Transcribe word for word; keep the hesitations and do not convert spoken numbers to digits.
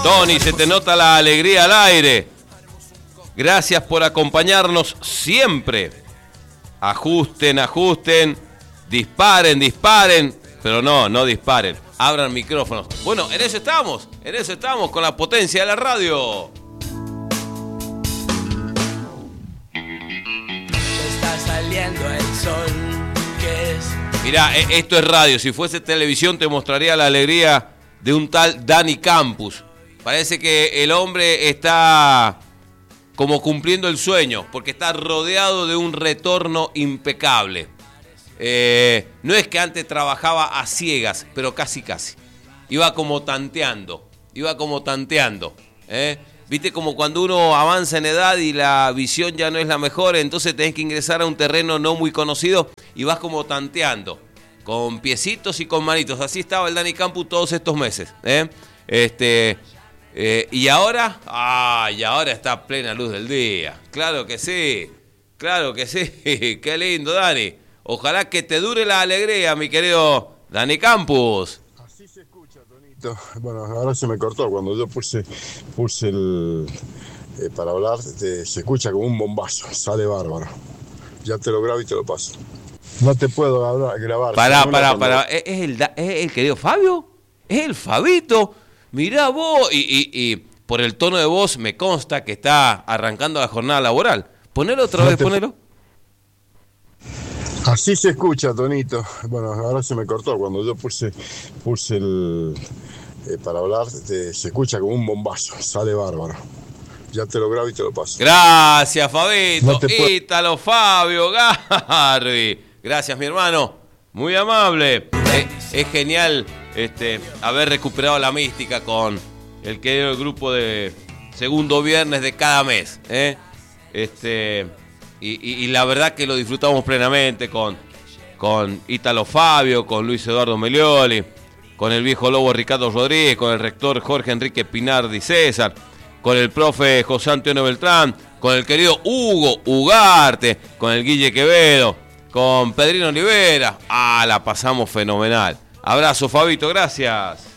Tony, se te nota la alegría al aire. Gracias por acompañarnos siempre. Ajusten, ajusten, disparen, disparen, pero no, no disparen. Abran micrófonos. Bueno, en eso estamos, en eso estamos con la potencia de la radio. Ya está saliendo el sol, que es... Mirá, esto es radio. Si fuese televisión te mostraría la alegría de un tal Dani Campos. Parece que el hombre está como cumpliendo el sueño, porque está rodeado de un retorno impecable. Eh, no es que antes trabajaba a ciegas, pero casi casi. Iba como tanteando, iba como tanteando. ¿eh? Viste como cuando uno avanza en edad y la visión ya no es la mejor, entonces tenés que ingresar a un terreno no muy conocido y vas como tanteando, con piecitos y con manitos. Así estaba el Dani Campos todos estos meses. ¿eh? Este... Eh, y ahora, ah, y ahora está a plena luz del día. Claro que sí, claro que sí. Qué lindo, Dani. Ojalá que te dure la alegría, mi querido Dani Campos. Así se escucha, Tonito. Bueno, ahora se me cortó cuando yo puse, puse el eh, para hablar. Te, se escucha como un bombazo, sale bárbaro. Ya te lo grabo y te lo paso. No te puedo hablar, grabar. Pará, pará, pará. ¿Es el, ¿Es el querido Fabio? ¿Es el Fabito? Mirá vos, y, y, y por el tono de voz me consta que está arrancando la jornada laboral. Ponelo otra no vez, te... ponelo. Así se escucha, Tonito. Bueno, ahora se me cortó cuando yo puse, puse el eh, para hablar. Te, se escucha como un bombazo, sale bárbaro. Ya te lo grabo y te lo paso. Gracias, Fabito. No puedo... Ítalo, Fabio, Garri. Gracias, mi hermano. Muy amable. Eh, es genial este, haber recuperado la mística con el querido grupo de segundo viernes de cada mes. ¿eh? Este, y, y, y la verdad que lo disfrutamos plenamente con, con Ítalo Fabio, con Luis Eduardo Melioli, con el viejo lobo Ricardo Rodríguez, con el rector Jorge Enrique Pinardi César, con el profe José Antonio Beltrán, con el querido Hugo Ugarte, con el Guille Quevedo, con Pedrino Olivera. Ah, la pasamos fenomenal. Abrazo, Fabito, gracias.